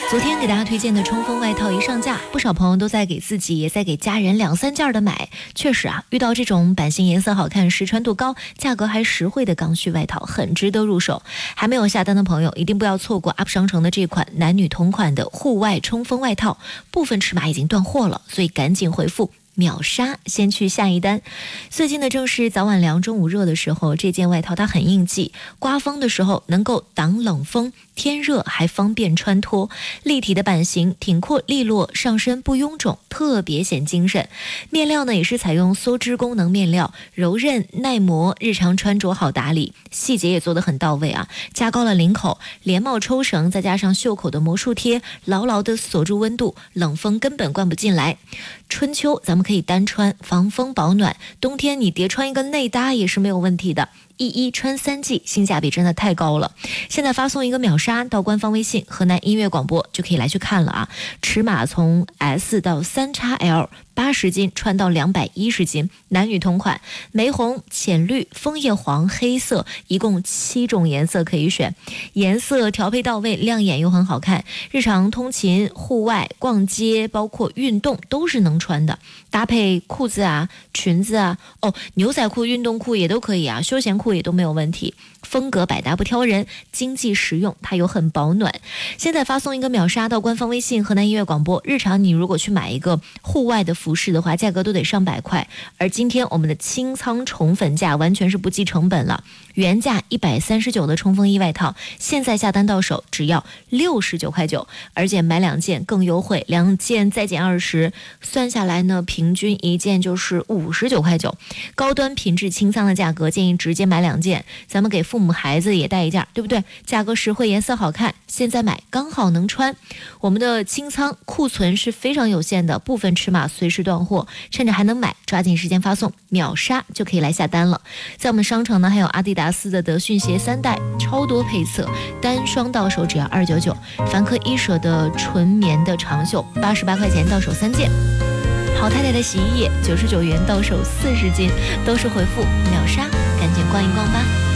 昨天给大家推荐的冲锋外套一上架，不少朋友都在给自己也在给家人2-3件的买。确实啊，遇到这种版型颜色好看、实穿度高、价格还实惠的刚需外套，很值得入手。还没有下单的朋友，一定不要错过 UP 商城的这款男女同款的户外冲锋外套，部分尺码已经断货了，所以赶紧回复秒杀先去下一单。最近呢正是早晚凉中午热的时候，这件外套它很应季，刮风的时候能够挡冷风，天热还方便穿脱，立体的版型挺阔利落，上身不臃肿，特别显精神。面料呢也是采用梭织功能面料，柔韧耐磨，日常穿着好打理，细节也做得很到位啊，加高了领口，连帽抽绳再加上袖口的魔术贴，牢牢地锁住温度，冷风根本灌不进来。春秋咱们可以单穿，防风保暖，冬天你叠穿一个内搭也是没有问题的，一穿3季，性价比真的太高了。现在发送一个秒杀到官方微信河南音乐广播就可以来去看了啊，尺码从 S 到 3XL，80斤穿到210斤，男女同款，玫红、浅绿、枫叶黄、黑色，一共7种颜色可以选，颜色调配到位，亮眼又很好看，日常通勤、户外、逛街，包括运动都是能穿的，搭配裤子啊、裙子啊，牛仔裤、运动裤也都可以啊，休闲裤也都没有问题，风格百搭不挑人，经济实用，它又很保暖。现在发送一个秒杀到官方微信河南音乐广播，日常你如果去买一个户外的服饰的话，价格都得上100块，而今天我们的清仓宠粉价完全是不计成本了，原价139的冲锋衣外套，现在下单到手只要69.9块，而且买2件更优惠，2件再减20，算下来呢，平均一件就是59.9块，高端品质清仓的价格，建议直接买2件，咱们给父母孩子也带一件，对不对？价格实惠，颜色好看，现在买刚好能穿。我们的清仓库存是非常有限的，部分尺码随时断货，趁着还能买，抓紧时间发送秒杀就可以来下单了。在我们商城呢，还有阿迪达斯的德训鞋3代，超多配色，单双到手只要299，凡客衣舍的纯棉的长袖88块钱到手3件，好太太的洗衣液99元到手40斤，都是回复秒杀，赶紧逛一逛吧。